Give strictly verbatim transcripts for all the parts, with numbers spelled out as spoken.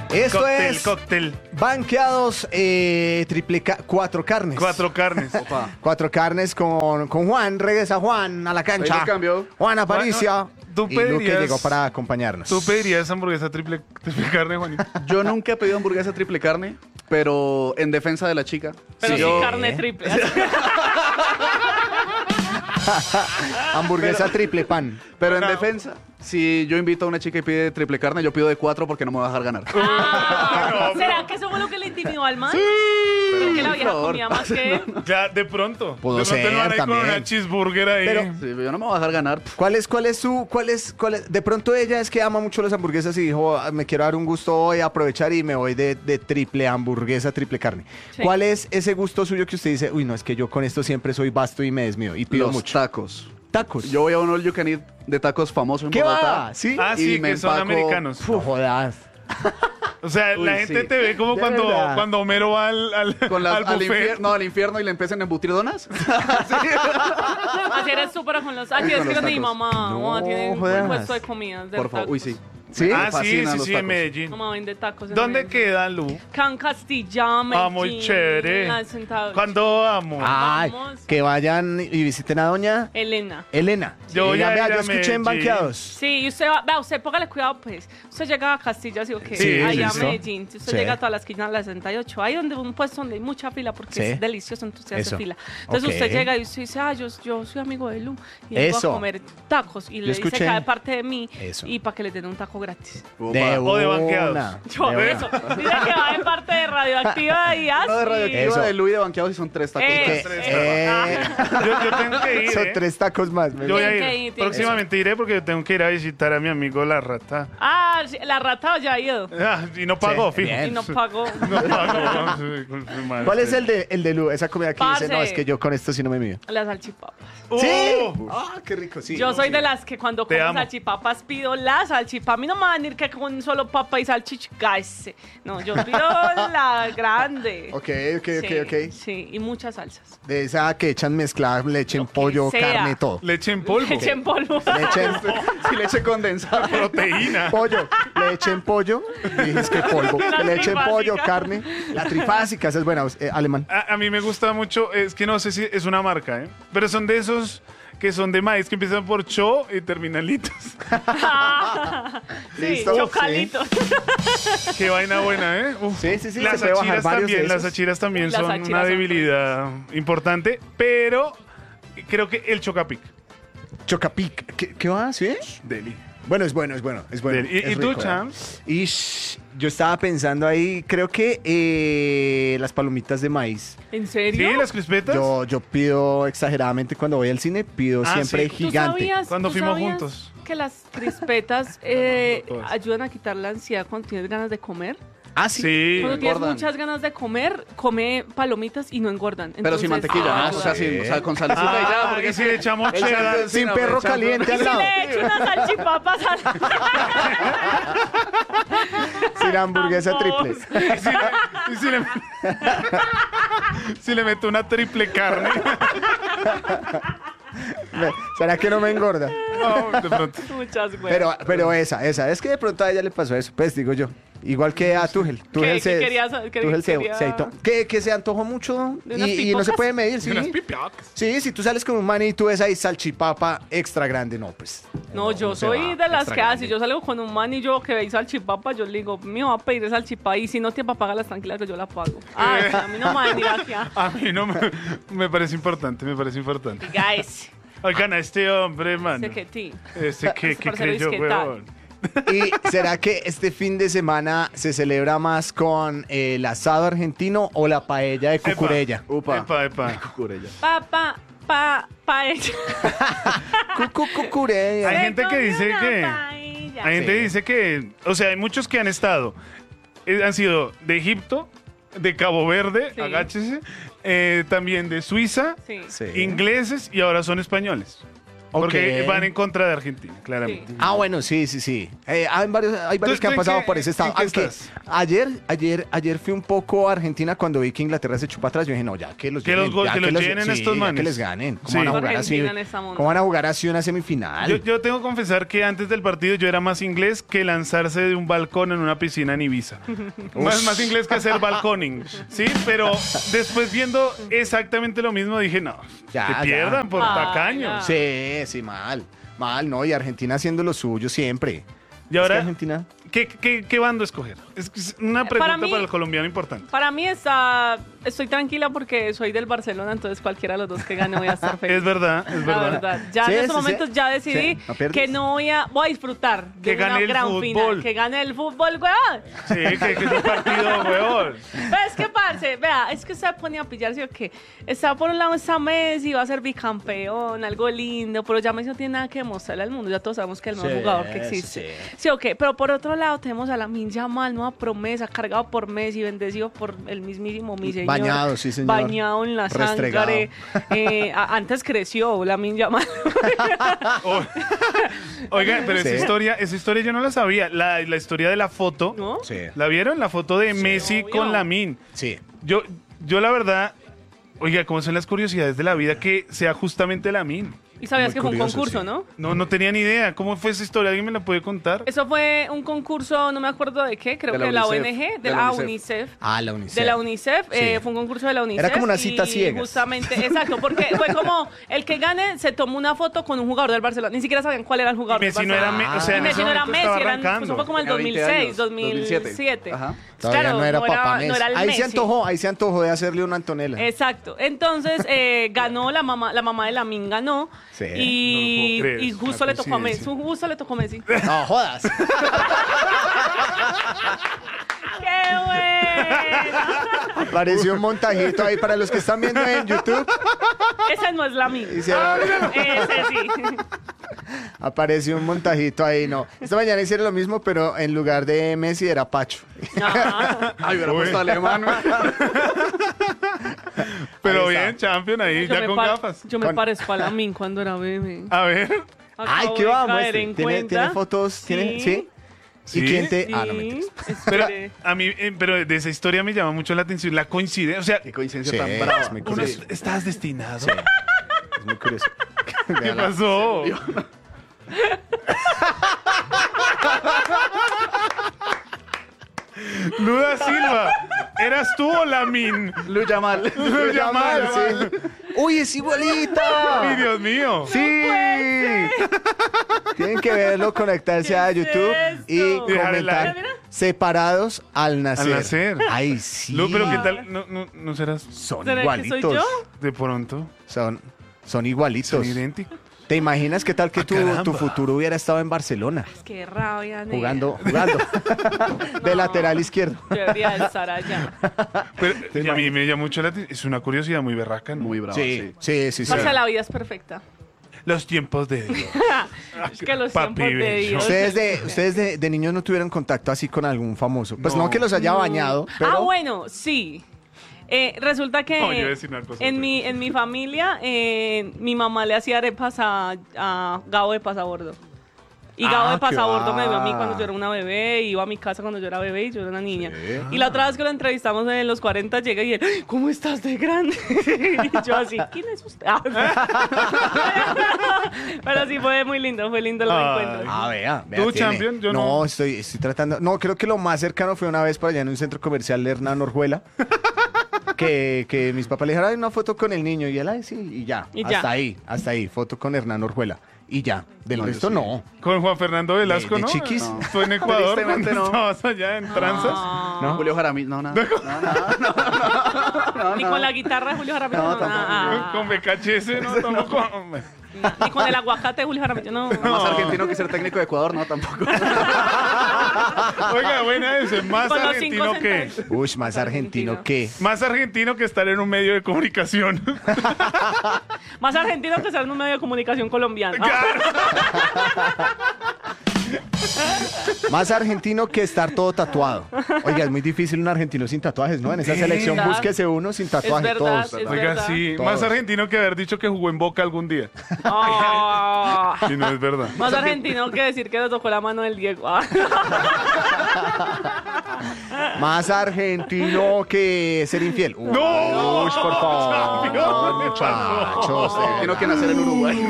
Esto cóctel, es cóctel. Banqueados eh, triple ca- cuatro carnes. Cuatro carnes. Opa. Cuatro carnes con, con Juan. Regresa Juan a la cancha. Ahí lo cambió. Juan Aparicio. Tú Y Luque pedirías- llegó para acompañarnos. ¿Tú pedirías hamburguesa triple, triple carne, Juanito? Yo nunca he pedido hamburguesa triple carne, pero en defensa de la chica. Pero si sí yo- carne triple. Hamburguesa triple pan. Pero en No. defensa, si yo invito a una chica y pide triple carne, yo pido de cuatro porque no me va a dejar ganar. Ah, ¿será que eso fue lo que le intimidó al man? Creo que la vieja por favor. comía más que él. Ya, de pronto. Pudo de pronto el ser, man ahí con también. una cheeseburger ahí. Pero- Sí, yo no me voy a dejar ganar. ¿Cuál es, cuál es su, cuál es, cuál es? De pronto ella es que ama mucho las hamburguesas y dijo, "Ah, me quiero dar un gusto hoy, aprovechar y me voy de, de triple hamburguesa, triple carne. Sí. ¿Cuál es ese gusto suyo que usted dice, uy, no, es que yo con esto siempre soy vasto y me desmío y pido Los mucho? tacos. Tacos. Yo voy a un all you can eat de tacos famoso en ¿Qué Bogotá. va? ¿Sí? Ah, y sí, me que son empaco- americanos. No jodas. O sea, Uy, la gente sí. te ve como De cuando, verdad. cuando Homero va al, al, Con las- al al, buffet. infierno, no, al infierno y le empiezan a embutir donas. Así eres súper con los. Aquí Con es que los mi tacos. mamá. No, mamá tiene un jodas. puesto de comidas. De Por favor. tacos. Uy, sí. ¿Sí? Ah, sí, fascinan sí, los sí, en tacos. Medellín. Mamá vende tacos. en ¿Dónde Medellín. queda, Lu? Can Castilla, Medellín. Ah, muy chévere. La sentado- ¿Cuándo vamos? Ay, Vamos. que vayan y visiten a doña Elena. Elena. Yo voy Ella, a vea, ir a yo escuché en Medellín. Banqueados. Sí, y usted va, vea, usted póngale cuidado, pues. Usted llega a Castilla, ¿sí o qué? Sí, Allá a listo. Medellín. Usted Sí. llega a toda la esquina de la sesenta y ocho. Ahí donde un puesto donde hay mucha fila porque Sí. es delicioso, entonces hace Eso. fila. Entonces Ok. usted llega y usted dice, ah, yo, yo soy amigo de Lu y vengo Eso. a comer tacos. Y le dice escuché. que de parte de mí Eso. y para que le den un taco gratis. De O de Banqueados. una. Yo, De eso. una. Dice que va de parte de Radioactiva y así. No, de radioactiva Eso. de Luis de Banqueados y son tres tacos. Eh, Que- tres eh, Yo, yo tengo que ir, Son ¿eh? tres tacos más. me Yo voy a Tienen que ir. ir, tienen Próximamente iré porque yo tengo que ir a visitar a mi amigo La Rata. Ah, sí, la rata ya ha ido. Ah, y no pagó, Sí, fijo. bien. Y no pagó. No pagó. no, sí, con su madre. ¿Cuál es el de, el de Lu? Esa comida que dice, Parce. no, es que yo con esto sí no me mido. Las salchipapas. Uh, ¿Sí? Ah, qué rico, sí. Yo no, soy sí. de las que cuando Te como amo. salchipapas pido la salchipapa. A mí no me van a ir que con solo papa y salchicha. ese. No, yo pido la grande. Ok, ok, ok, Sí, ok. Sí, y muchas salsas. De esa que echan mezclada, leche en Lo que pollo, sea. carne, todo. Leche en polvo. Leche en polvo. Leche en Sí, leche condensada. Proteína. pollo, leche en pollo. Dices que polvo. La Leche en pollo, trifásica. carne. La trifásica, esa es buena, eh, alemán. A, a mí me gusta mucho, es que no sé si es una marca, ¿eh? Pero son de esos que son de maíz que empiezan por cho y terminan litos. Sí, Listo, chocalito. Qué vaina buena, ¿eh? Uf. Sí, sí, sí, Las se puede bajar achiras varios también, de las esos. achiras también Las son achiras una son debilidad importante, pero creo que el chocapic. Chocapic. ¿Qué, qué va? ¿Sí? Deli. Bueno, es bueno, es bueno. Es bueno. Deli. ¿Y, es y tú, rico, ¿eh? Chams? Y shh, yo estaba pensando ahí, creo que eh, las palomitas de maíz. ¿En ¿Sí? serio? ¿Las crispetas? Yo, yo pido exageradamente cuando voy al cine, pido Ah, siempre sí. ¿Tú gigante. sabías- Cuando tú fuimos sabías juntos. que las crispetas eh, Todas. ayudan a quitar la ansiedad cuando tienes ganas de comer? Ah, sí. Sí. Cuando tienes engordan. muchas ganas de comer, come palomitas y no engordan. Pero sin Entonces, mantequilla, ah, ¿no? O sea, sin, o sea, con salecita y ya. Ah, Porque y si le echamos Echando cheddar. encima, Sin perro echando- caliente al Y si lado. le echo unas salchipapas a la... Sin hamburguesa Ambos. triple. Y si le, y si le- si le meto una triple carne. Me- ¿Será que no me engorda? No, de pronto. Muchas güey. Pero, pero esa, esa. Es que de pronto a ella le pasó eso. Pues digo yo. Igual que a Tuchel. Tuchel ¿Qué- se, qué querías- qué Tuchel se, quería? se aito- que, que se antojó mucho ¿De unas y, y no se pipocas? puede medir, ¿sí? Unas pipiocas. Sí, si tú sales con un man y tú ves ahí salchipapa extra grande, no, pues. No, yo se soy va, de las extra que grande. hace. Yo salgo con un man y yo que veis salchipapa, yo le digo, mío, va a pedir salchipapa. Y si no tiene para pagarlas, tranquila que yo la pago. Ay, a mí no me va a venir aquí a... A mí no me, me parece importante, me parece importante. Guys, Oigan, a este hombre, mano. sé que ti. Este que, Ese que parcero creyó, es que tal. huevón. ¿Y será que este fin de semana se celebra más con eh, el asado argentino o la paella de cucurella? Upa. Epa, epa. Cucurella. Pa, pa, pa, pa ella. Cucu, cucurella. Hay gente que dice que- Hay Hay gente que dice que, o sea, hay muchos que han estado, eh, han sido de Egipto, de Cabo Verde, Sí. agáchese, eh, también de Suiza, Sí. Sí. ingleses y ahora son españoles. Porque Ok. van en contra de Argentina, claramente. Sí. Ah, bueno, sí, sí, sí. Eh, hay varios, hay varios ¿Tú- que han tú en pasado qué- por ese estado. en qué Aunque estás? ayer, ayer, ayer fui un poco a Argentina cuando vi que Inglaterra se echó para atrás. Yo dije, no, ya que los Que los gol- ya que los llenen sí, estos ya manes. que les ganen. ¿Cómo Sí. van a jugar así? Argentina en esta monda. ¿Cómo van a jugar así una semifinal? Yo, yo tengo que confesar que antes del partido yo era más inglés que lanzarse de un balcón en una piscina en Ibiza. más, más inglés que hacer balconing. Sí, pero después viendo exactamente lo mismo dije, no, Ya, que ya. pierdan por Ah, tacaños. Sí, sí, mal. Mal, ¿no? Y Argentina haciendo lo suyo siempre. Y Es ahora, que Argentina... ¿qué, qué, qué bando escoger? Es que es una pregunta Para para, mí- el colombiano importante. Para mí está, estoy tranquila porque soy del Barcelona, entonces cualquiera de los dos que gane voy a estar feliz. Es verdad, es La verdad. verdad. Ya Sí, en sí, estos momentos sí. ya decidí Sí, no pierdes. que no voy a, voy a disfrutar de Que gane una el gran fútbol. final. Que gane el fútbol, weón. Sí, que, que es un partido, weón. Pero es que, parce, vea, es que usted ponía a pillar, ¿sí o qué? Está por un lado está Messi, va a ser bicampeón, algo lindo, pero ya Messi no tiene nada que demostrarle al mundo. Ya todos sabemos que es el mejor Sí, jugador que existe. sí. Sí, ok, pero por otro lado tenemos a Lamine Yamal, nueva promesa, cargado por Messi, bendecido por el mismísimo mi señor. Bañado, sí, señor. Bañado en la Restregado. sangre. Eh, a- antes creció Lamine Yamal. Oh. Oigan, pero Sí. esa historia, esa historia yo no la sabía. La, la historia de la foto. ¿No? Sí, ¿La vieron? La foto de Messi obvio. con Lamine. sí. Yo, yo la verdad, oiga, ¿cómo son las curiosidades de la vida que sea justamente Lamine? Y sabías Muy que fue un curioso, concurso, sí. ¿no? No, no tenía ni idea. ¿Cómo fue esa historia? ¿Alguien me la puede contar? Eso fue un concurso, no me acuerdo de qué, creo De que la de la UNICEF. O N G, de, De la la UNICEF. UNICEF. Ah, la UNICEF. De la UNICEF, eh, Sí. fue un concurso de la UNICEF. Era como una cita y ciegas. Justamente, exacto, porque fue como el que gane se tomó una foto con un jugador del Barcelona. Ni siquiera sabían cuál era el jugador Messi del no era Barcelona. Me- o sea, en Messi ese no era momento Messi, estaba eran, pues, arrancando. eso fue como el Tenía veinte dos mil seis, años, dos mil siete. dos mil siete. Ajá. Todavía Claro, no era no papá era- Messi. no era el ahí se Messi. antojó, ahí se antojó de hacerle una Antonella. Exacto. Entonces eh, ganó la mamá, la mamá de Lamine ganó. Sí. Y, No lo puedo creer, y es justo una le tocó a Messi. coincidencia. Justo le tocó a Messi. No, jodas. ¡Qué bueno! Apareció un montajito ahí para los que están viendo en YouTube. Ese no es Lamine. Hicieron- Ese sí. Apareció un montajito ahí, no. Esta mañana hicieron lo mismo, pero en lugar de Messi era Pacho. Ah. Ay, hubiera Uy. puesto alemán. Pero Ahí está. bien, champion ahí, Yo ya me con par- gafas. Yo me Con- parezco a Lamine cuando era bebé. A ver. Ay, Acabo ¿qué de va? caer Muestre. en ¿Tiene, cuenta. ¿Tiene fotos? ¿Tiene? ¿Sí? ¿Sí? ¿Y quién te...? Sí. Ah, no me mentiras. Pero Espere. a mí, eh, pero de esa historia me llama mucho la atención la coincidencia. O sea, Qué coincidencia Sí, tan es brava. muy uno curioso. es- estás destinado. Sí. Es muy curioso. ¿Qué Véala. pasó? Luda Silva, ¿eras tú o Lamin? Lu Yamal. Lu Yamal, sí. ¡Uy, es igualita! ¡Ay, Dios mío! ¡Sí! Tienen que verlo, conectarse a ¿Qué es YouTube y esto? Dejar el comentar like. Mira, mira. separados al nacer. Al nacer. Ay, sí. Lu, pero ¿qué tal? ¿No, no, no serás Son ¿Será que soy igualitos. yo? de pronto? Son, son igualitos. Son idénticos. ¿Te imaginas qué tal que Ah, tu, caramba. tu futuro hubiera estado en Barcelona? Qué rabia, nena. Jugando, jugando. De No. lateral izquierdo. Yo debería de estar allá. Pero y a mí me llama mucho la atención. Es una curiosidad muy berraca, ¿no? Muy brava, Sí, sí. sí, sí. sí. Pasa, la vida es perfecta. Los tiempos de Dios. Es que los Papi tiempos de bello. Dios. Ustedes de, ustedes de, de niños no tuvieron contacto así con algún famoso. Pues no, No. que los haya bañado, pero... Ah, bueno, sí. Eh, resulta que No, yo iba a decir una cosa, en, pero- mi, en mi familia, eh, mi mamá le hacía arepas a, a Gabo de Pasabordo. Y Gabo Ah, de qué Pasabordo me vio a mí va. cuando yo era una bebé, iba a mi casa cuando yo era bebé y yo era una niña. Sí. Y la otra vez que lo entrevistamos en los cuarenta, llega y él, "Ay, ¿cómo estás de grande?" Y yo así, ¿quién es usted? Pero sí, fue muy lindo, fue lindo el Ay. reencuentro. Ah, vea, vea, ¿Tú, tiene. champion? Yo no, no. estoy, estoy tratando. No, creo que lo más cercano fue una vez por allá en un centro comercial de Hernán Orjuela. que, que mis papás le dijeron, hay una foto con el niño. Y él, ay, sí, y ya. Y hasta ya. ahí, hasta ahí. Foto con Hernán Orjuela. Y ya. Del No, yo resto sí. no. Con Juan Fernando Velasco, de ¿no? chiquis. No. Fue en Ecuador cuando Tristemente no. estabas allá en tranzas. Ah. ¿No? Julio Jaramillo. No, nada. No, nada. Ni con la guitarra de Julio Jaramillo. No, No, tampoco. ah. Con B K H S, ¿no? Tampoco. Ni con el aguacate de Julio Jaramillo, no. Más argentino que ser técnico de Ecuador, no, tampoco. Oiga, buena ese. Más Con los cinco argentino que. centavos. Uy, más argentino Argentino. que. Más argentino que estar en un medio de comunicación. Más argentino que ser en un medio de comunicación colombiano. Claro. Más argentino que estar todo tatuado. Oiga, es muy difícil un argentino sin tatuajes, ¿no? En esa selección ¿Verdad? búsquese uno sin tatuajes, Es verdad, todos. es Oiga, verdad. sí, Todos. más argentino que haber dicho que jugó en Boca algún día. Ah. Y no es verdad. Más argentino que decir que le tocó la mano del Diego. Ah. Más argentino que ser infiel. Uy, ¡No! uy, por favor. Dios, No, ¿qué muchachos. Argentino que nacer en Uruguay.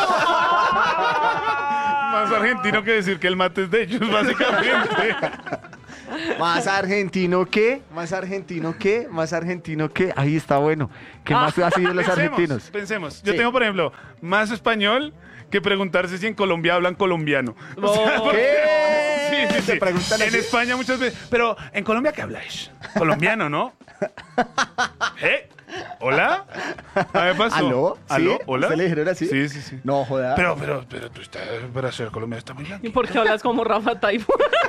Más argentino que decir que el mate es de ellos, básicamente. Más argentino que, más argentino que, más argentino que. Ahí está bueno. ¿Qué más ha sido los Pensemos, argentinos? Pensemos. Yo Sí. tengo, por ejemplo, más español que preguntarse si en Colombia hablan colombiano. No. ¿Qué? Sí, sí, sí. Te preguntan En así. España muchas veces. Pero, ¿en Colombia qué habláis? Colombiano, ¿no? ¿Eh? ¿Hola? A ver, pasó. ¿Aló? ¿Aló? ¿Sí? ¿Hola? ¿Usted le dijeron así? Sí, sí, sí. No, joda. Pero, pero, pero tú estás, para ser colombiano está muy blanco. ¿Y por qué hablas como Rafa Taibo?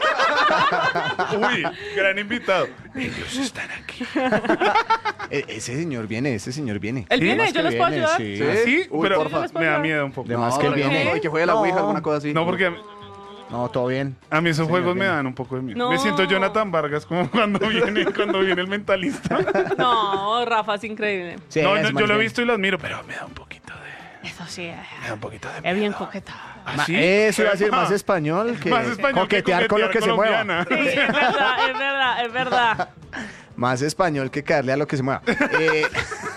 Uy, gran invitado. Ellos están aquí. E- ese señor viene, ese señor viene. Él Sí, viene, más yo que les puedo viene, ayudar. sí. ¿Ah, sí? Uy, pero porfa. me da miedo un poco. De más No, que pero viene. que- que juegue la No. Ouija, alguna cosa así. No, porque a mí, No, todo bien. a mí esos Señor, juegos me viene. dan un poco de miedo. No. Me siento Jonathan Vargas como cuando viene, cuando viene el mentalista. No, Rafa es increíble. Sí, no, es no, más yo lo he bien. visto y lo admiro, pero me da un poquito de... Eso sí, es, Me da un poquito de es bien miedo. coqueta. ¿Ah, Ma- sí? Eso iba a decir más Ah. español que Más español coquetear que con lo que se mueva. colombiana. Sí, es verdad, es verdad, es verdad. Más español que caerle a lo que se mueva. Eh,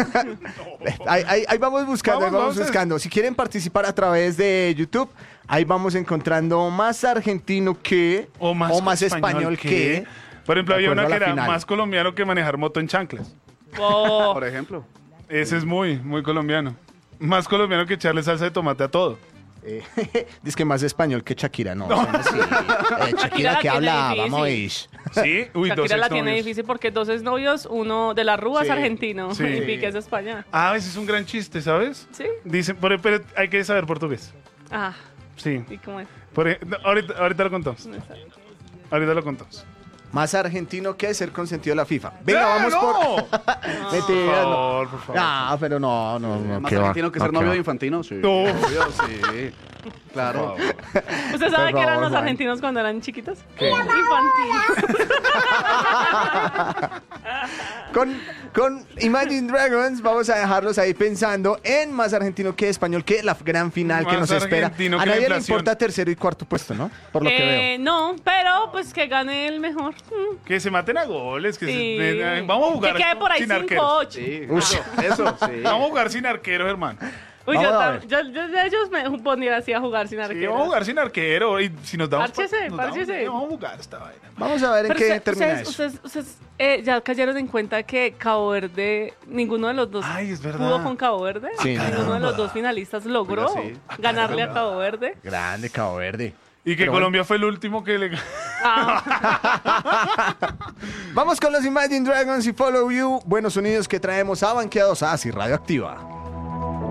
ahí, ahí- ahí vamos buscando, Vamos, ahí vamos vamos a- buscando. Si quieren participar a través de YouTube, ahí vamos encontrando más argentino que O más, español, que. Por ejemplo, de había acuerdo una a que la era final. más colombiano que manejar moto en chanclas. Oh, Por ejemplo. Ese es muy, muy colombiano. Más colombiano que echarle salsa de tomate a todo. Eh, dice que más español que Shakira, no. o sea, sí. Eh, la Shakira que tiene habla, difícil. vamos a ir. ¿Sí? Uy, dos Shakira la tiene exnovios. difícil porque dos exnovios, uno de la Rúa es Sí, argentino sí. y Piqué es español. Ah, ese es un gran chiste, ¿sabes? ¿Sí? Dicen, pero, pero hay que saber portugués. Ah, Sí. ¿y cómo es? Por ej- no, ahorita, ahorita lo contamos. No está. Ahorita lo contamos. Más argentino que ser consentido de la FIFA. Venga, ¡Ah, vamos no! por. Por Mentira, no. favor, por favor. Ah, pero no, no, no. Más qué va, argentino que no, ser qué novio va. de Infantino. Sí. No. Obvio, sí. Claro. ¿Usted sabe Por que eran favor, los Juan. argentinos cuando eran chiquitos? Infantil. Con, con Imagine Dragons vamos a dejarlos ahí pensando en más argentino que español, que la gran final que Más nos espera. argentino A que la nadie le inflación. importa tercero y cuarto puesto, ¿no? Por lo que Eh, no, pero pues que gane el mejor. Mm, Que se maten a goles. Que sí. se- eh, vamos a jugar Que quede por ahí sin cinco arqueros. ocho. Sí, eso, eso, sí. Vamos a jugar sin arquero, hermano. Uy, Vamos yo, a tam- ver. yo, yo de ellos me pondría así a jugar sin Sí, arquero. vamos a jugar sin arquero. Y si nos damos. Párchese, nos damos- párchese. Vamos a jugar esta vaina. veo. Vamos a ver en Pero qué usted- termina ustedes, eso. ustedes, ustedes, eh, ya cayeron en cuenta que Cabo Verde, ninguno de los dos Ay, es verdad. pudo con Cabo Verde. Sí, ninguno de caramba. los dos finalistas logró Oiga, sí. ganarle a Cabo Verde. Grande Cabo Verde. Y que Pero Colombia fue el último que le. Ah, Vamos con los Imagine Dragons y Follow You. Buenos sonidos que traemos a Banqueados Así Radioactiva.